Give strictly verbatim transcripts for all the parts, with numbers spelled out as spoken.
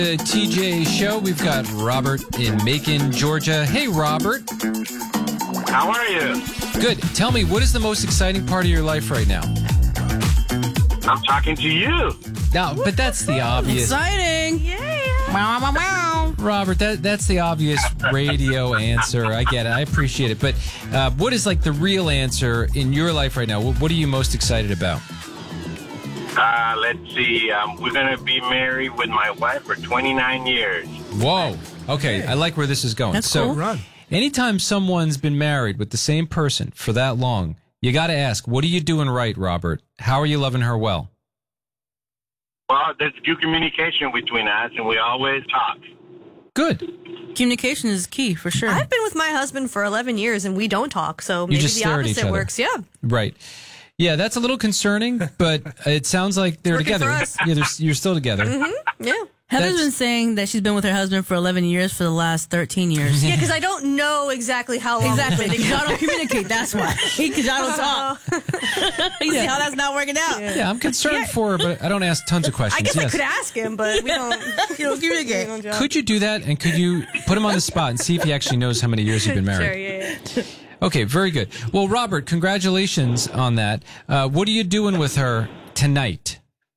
The T J Show. We've got Robert in Macon, Georgia. Hey, Robert. How are you? Good. Tell me, what is the most exciting part of your life right now? I'm talking to you. No, but that's the obvious. Exciting. Yeah. Wow, wow, wow. Robert, that that's the obvious radio answer. I get it. I appreciate it. But uh, what is like the real answer in your life right now? What, what are you most excited about? Uh, let's see. Um, we're going to be married with my wife for twenty-nine years. Whoa. Okay, I like where this is going. That's so, cool. Run. anytime someone's been married with the same person for that long, you got to ask, what are you doing right, Robert? How are you loving her well? Well, there's good communication between us, and we always talk. Good. Communication is key for sure. I've been with my husband for eleven years and we don't talk, so maybe just the stare at each opposite other. works. Yeah. Right. Yeah, that's a little concerning, but it sounds like they're Working together. for us. Yeah, they're, you're still together. Yeah. Heather's That's- been saying that she's been with her husband for eleven years for the last thirteen years. Yeah, because I don't know exactly how long. Exactly. we've been Because y'all don't communicate. That's why. Because y'all don't talk. You see how that's not working out? Yeah, I'm concerned for her, but I don't ask tons of questions. I guess I Yes. could ask him, but we don't. You don't communicate. we don't joke. Could you do that, and could you put him on the spot and see if he actually knows how many years you've been married? Sure, yeah, yeah. Okay, very good. Well, Robert, congratulations on that. Uh, what are you doing with her tonight?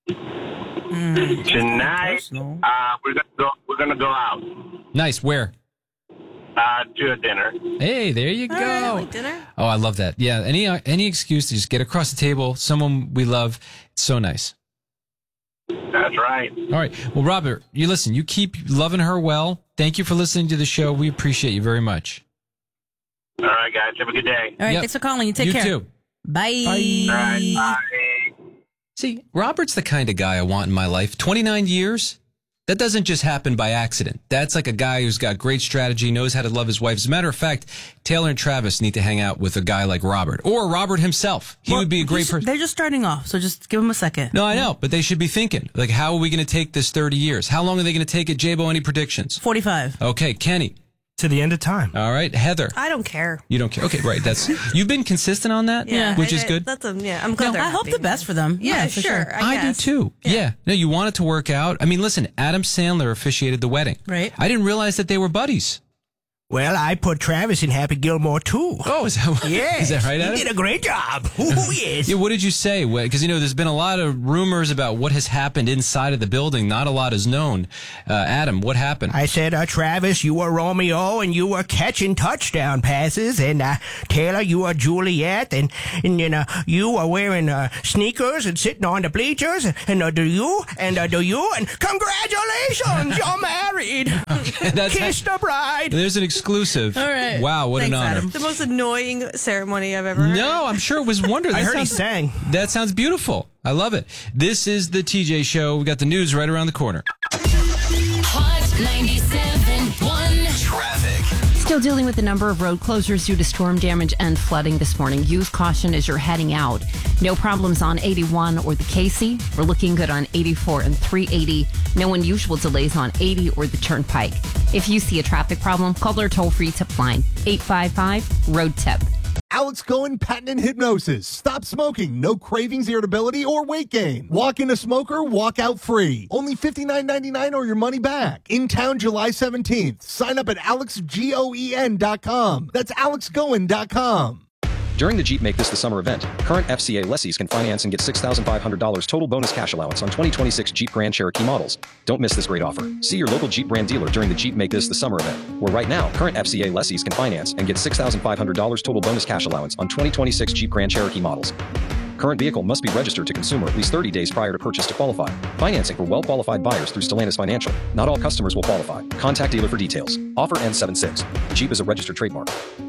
Tonight, uh, we're gonna go. We're gonna go out Nice. Where? uh, to a dinner. Hey, there you go. All right, like dinner. Oh, I love that. Yeah, any uh, any excuse to just get across the table, someone we love. It's so nice. That's right. All right. Well, Robert, you listen. You keep loving her well. Thank you for listening to the show. We appreciate you very much. All right, guys. Have a good day. All right, Yep. thanks for calling. You take you care. too. Bye. All right. Bye. See, Robert's the kind of guy I want in my life. twenty-nine years? That doesn't just happen by accident. That's like a guy who's got great strategy, knows how to love his wife. As a matter of fact, Taylor and Travis need to hang out with a guy like Robert. Or Robert himself. He Well, would be a great he's- person. They're just starting off, so just give them a second. No, I know, but they should be thinking, like, how are we going to take this thirty years? How long are they going to take it? J-Bo, any predictions? forty-five. Okay, Kenny. To the end of time. All right, Heather. I don't care. You don't care. Okay, right. That's you've been consistent on that, Yeah. which I- is I- good. That's a, yeah. I'm glad. No, they're I hope happy. the best for them. Yeah, for sure. I, I do guess. too. Yeah. No, you want it to work out. I mean, listen, Adam Sandler officiated the wedding. Right. I didn't realize that they were buddies. Well, I put Travis in Happy Gilmore too. Oh, is that Yeah. Is that right, Adam? He did a great job. Oh, yes. Yeah, what did you say? Because, you know, there's been a lot of rumors about what has happened inside of the building. Not a lot is known. Uh, Adam, what happened? I said, uh, Travis, you were Romeo, and you were catching touchdown passes, and uh, Taylor, you were Juliet, and, and you know, you were wearing uh, sneakers and sitting on the bleachers, and uh, do you, and uh, do you, and congratulations, you're married. That's Kiss the bride. There's an exclusive. All right. Wow, what Thanks, an honor. Adam. The most annoying ceremony I've ever heard. No, I'm sure it was wonderful. I That heard he sounds- sang. That sounds beautiful. I love it. This is the T J Show. We got the news right around the corner. Hot ninety-seven point one. Traffic. Still dealing with a number of road closures due to storm damage and flooding this morning. Use caution as you're heading out. No problems on eighty-one or the Casey. We're looking good on eighty-four and three eighty. No unusual delays on eighty or the Turnpike. If you see a traffic problem, call our toll-free tip line, eight five five, road tip. Alex Cohen Patent and Hypnosis. Stop smoking. No cravings, irritability, or weight gain. Walk in a smoker, walk out free. Only fifty-nine ninety-nine or your money back. In town July seventeenth. Sign up at alex goen dot com. That's alex goen dot com. During the Jeep Make This the Summer event, current F C A lessees can finance and get six thousand five hundred dollars total bonus cash allowance on twenty twenty-six Jeep Grand Cherokee models. Don't miss this great offer. See your local Jeep brand dealer during the Jeep Make This the Summer event, where right now, current F C A lessees can finance and get six thousand five hundred dollars total bonus cash allowance on twenty twenty-six Jeep Grand Cherokee models. Current vehicle must be registered to consumer at least thirty days prior to purchase to qualify. Financing for well-qualified buyers through Stellantis Financial. Not all customers will qualify. Contact dealer for details. Offer ends seven six. Jeep is a registered trademark.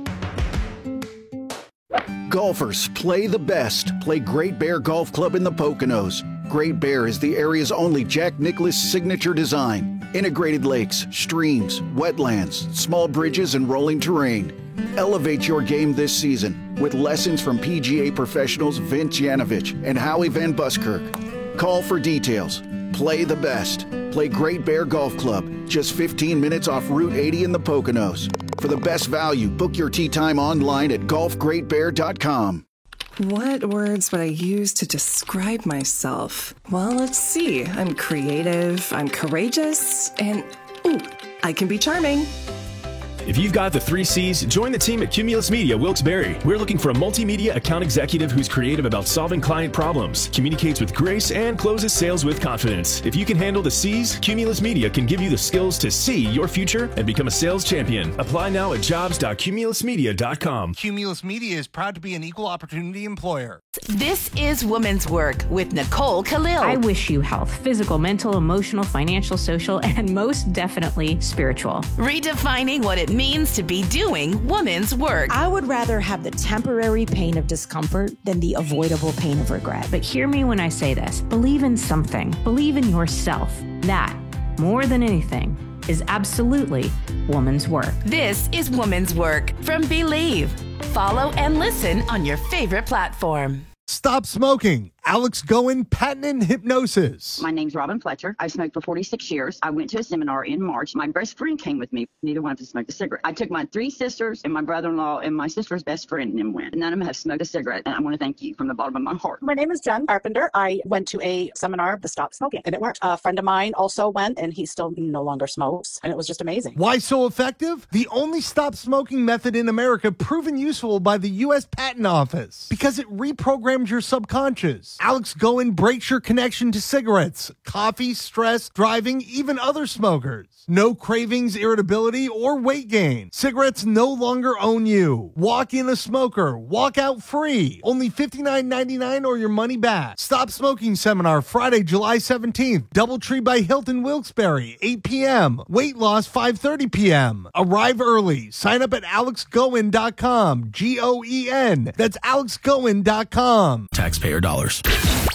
Golfers, play the best. Play Great Bear Golf Club in the Poconos. Great Bear is the area's only Jack Nicklaus signature design. Integrated lakes, streams, wetlands, small bridges, and rolling terrain. Elevate your game this season with lessons from P G A professionals Vince Yanovich and Howie Van Buskirk. Call for details. Play the best. Play Great Bear Golf Club, just fifteen minutes off Route eighty in the Poconos. For the best value, book your tee time online at golf great bear dot com. What words would I use to describe myself? Well, let's see. I'm creative, I'm courageous, and ooh, I can be charming. If you've got the three C's, join the team at Cumulus Media Wilkes-Barre. We're looking for a multimedia account executive who's creative about solving client problems, communicates with grace, and closes sales with confidence. If you can handle the C's, Cumulus Media can give you the skills to see your future and become a sales champion. Apply now at jobs dot cumulus media dot com. Cumulus Media is proud to be an equal opportunity employer. This is Woman's Work with Nicole Khalil. I wish you health, physical, mental, emotional, financial, social, and most definitely spiritual. Redefining what it means to be doing woman's work. I would rather have the temporary pain of discomfort than the avoidable pain of regret. But hear me when I say this. Believe in something. Believe in yourself. That, more than anything, is absolutely woman's work. This is Woman's Work from Believe. Follow and listen on your favorite platform. Stop smoking. Alex Goen, patent and hypnosis. My name's Robin Fletcher. I've smoked for forty-six years. I went to a seminar in March. My best friend came with me. Neither one of us smoked a cigarette. I took my three sisters and my brother-in-law and my sister's best friend and then went. None of them have smoked a cigarette. And I want to thank you from the bottom of my heart. My name is Jen Carpenter. I went to a seminar to stop smoking and it worked. A friend of mine also went and he still no longer smokes. And it was just amazing. Why so effective? The only stop smoking method in America proven useful by the U S Patent Office because it reprograms your subconscious. Alex Goen breaks your connection to cigarettes, coffee, stress, driving, even other smokers. No cravings, irritability, or weight gain. Cigarettes no longer own you. Walk in a smoker. Walk out free. Only fifty-nine ninety-nine or your money back. Stop Smoking Seminar Friday, July seventeenth. Doubletree by Hilton Wilkes-Barre, eight p.m. Weight loss, five thirty p.m. Arrive early. Sign up at alex goen dot com. G O E N. That's alex goen dot com. Taxpayer dollars.